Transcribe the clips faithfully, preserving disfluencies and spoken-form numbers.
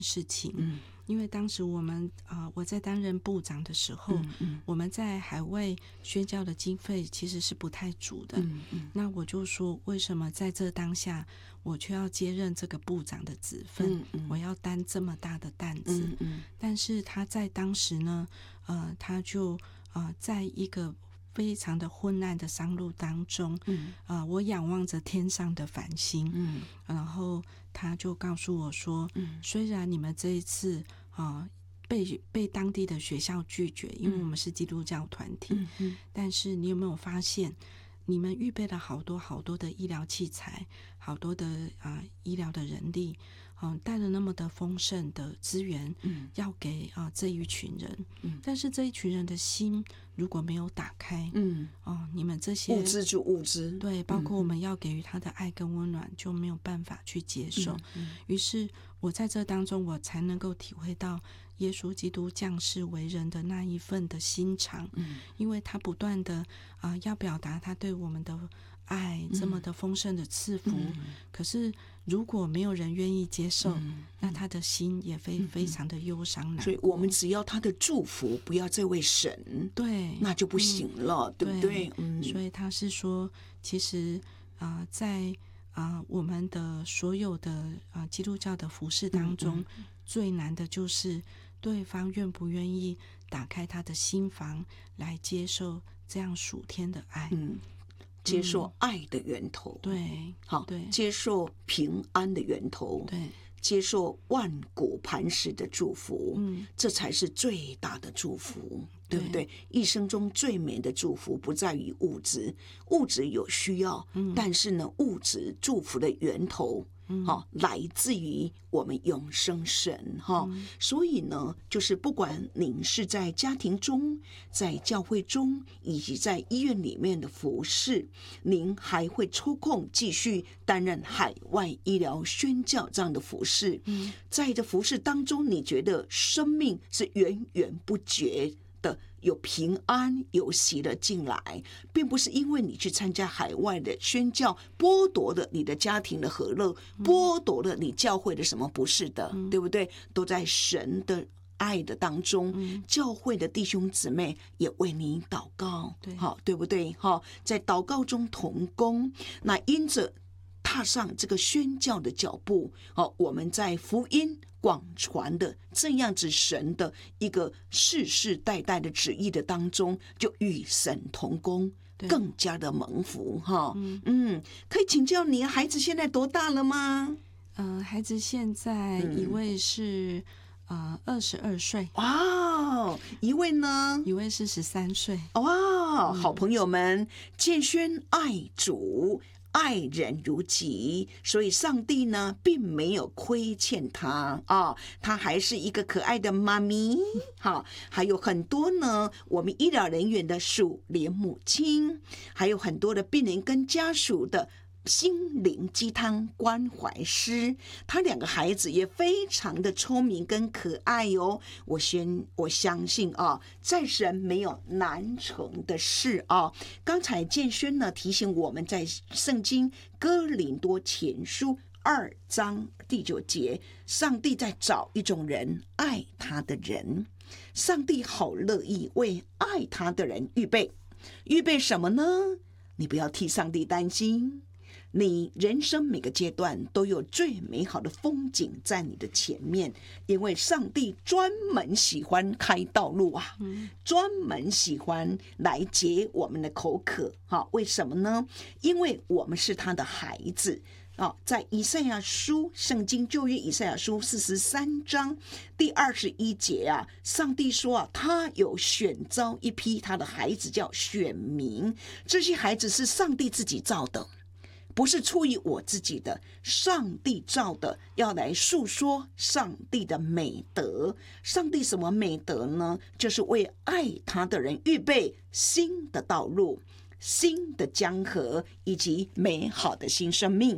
事情。 嗯， 因为当时我们呃我在担任部长的时候， 嗯嗯我们在海外宣教的经费其实是不太足的。 嗯嗯那我就说，为什么在这当下我却要接任这个部长的职分？ 嗯嗯我要担这么大的担子？ 嗯嗯但是他在当时呢，呃，他就呃在一个非常的昏暗的商路当中， 嗯呃，我仰望着天上的繁星， 嗯然后他就告诉我说， 嗯虽然你们这一次啊、呃、被被当地的学校拒绝，因为我们是基督教团体， 嗯嗯但是你有没有发现，你们预备了好多好多的医疗器材，好多的啊、呃、医疗的人力，嗯、呃，带了那么的丰盛的资源， 嗯要给啊、呃、这一群人， 嗯但是这一群人的心如果没有打开， 嗯， 哦，你们这些物资就物资， 对，包括我们要给予他的爱跟温暖，就没有办法去接受。 嗯于是我在这当中，我才能够体会到耶稣基督降世为人的那一份的心肠， 嗯因为他不断的啊、呃、要表达他对我们的爱这么的丰盛的赐福， 嗯可是如果没有人愿意接受， 嗯那他的心也非非常的忧伤难过。 所以我们只要他的祝福，不要这位神， 对， 那就不行了，对不对？嗯， 所以他是说，其实啊、呃，在啊、呃、我们的所有的啊、呃、基督教的服事当中， 嗯嗯最难的就是对方愿不愿意打开他的心房来接受这样属天的爱。 嗯，接受爱的源头， 对， 好， 对， 接受平安的源头， 对， 接受万古磐石的祝福， 嗯， 这才是最大的祝福， 对对不对？一生中最美的祝福不在于物质，物质有需要， 嗯但是呢，物质祝福的源头。 嗯哈、来自于我们永生神哈、 嗯所以呢，就是不管您是在家庭中、在教会中，以及在医院里面的服侍，您还会抽空继续担任海外医疗宣教这样的服侍。 嗯， 在这服侍当中，你觉得生命是源源不绝的，有平安有喜乐进来，并不是因为你去参加海外的宣教剥夺了你的家庭的和乐，剥夺了你教会的什么，不是的，对不对？都在神的爱的当中， 嗯教会的弟兄姊妹也为你祷告， 对好，对不对？哈，在祷告中同工，那因着踏上这个宣教的脚步，好，我们在福音广传的这样子神的一个世世代代的旨意的当中，就与神同工， 对更加的蒙福哈。 嗯嗯，可以请教你孩子现在多大了吗？ 呃，孩子现在一位是、呃二十二岁， 哇，一位呢？ 一位是十三岁。 哇，好朋友们，建轩爱主，爱人如己，所以上帝呢并没有亏欠他啊，他还是一个可爱的妈咪。好，还有很多呢，我们医疗人员的属灵母亲，还有很多的病人跟家属的心灵鸡汤关怀师，他两个孩子也非常的聪明跟可爱哦。我先我相信啊，在神没有难成的事啊。刚才建轩呢提醒我们，在圣经哥林多前书二章第九节，上帝在找一种人，爱他的人。上帝好乐意为爱他的人预备，预备什么呢？你不要替上帝担心。你人生每个阶段都有最美好的风景在你的前面，因为上帝专门喜欢开道路啊，专门喜欢来解我们的口渴。好，为什么呢？因为我们是他的孩子。哦，在以赛亚书，圣经旧约以赛亚书四十三章第二十一节啊，上帝说啊，他有选召一批他的孩子叫选民，这些孩子是上帝自己造的，不是出于我自己的，上帝造的，要来述说上帝的美德。上帝什么美德呢？就是为爱他的人预备新的道路，新的江河，以及美好的新生命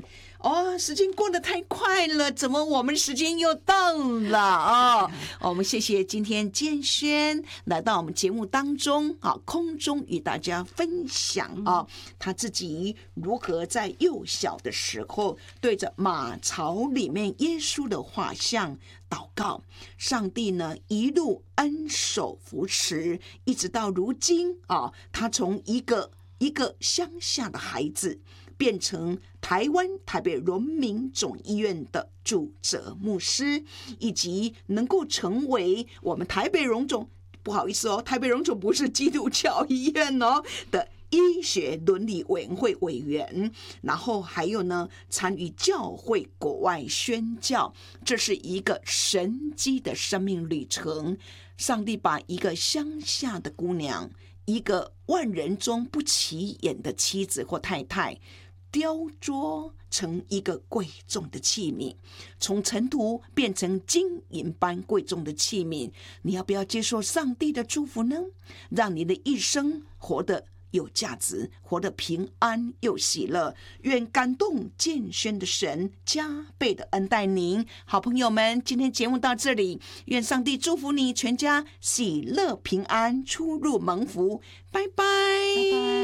哦，时间过得太快了，怎么我们时间又到了啊？我们谢谢今天建轩来到我们节目当中啊，空中与大家分享啊，他自己如何在幼小的时候对着马槽里面耶稣的画像祷告，上帝呢一路恩手扶持，一直到如今啊，他从一个一个乡下的孩子变成台湾台北荣民总医院的主责牧师，以及能够成为我们台北荣总，不好意思哦，台北荣总不是基督教医院哦的医学伦理委员会委员，然后还有呢，参与教会国外宣教，这是一个神迹的生命旅程。上帝把一个乡下的姑娘，一个万人中不起眼的妻子或太太，雕琢成一个贵重的器皿，从尘土变成金银般贵重的器皿。你要不要接受上帝的祝福呢？让你的一生活得有价值，活得平安又喜乐。愿感动建轩的神加倍的恩待您。好朋友们，今天节目到这里，愿上帝祝福你全家喜乐平安，出入蒙福。拜拜。 拜拜。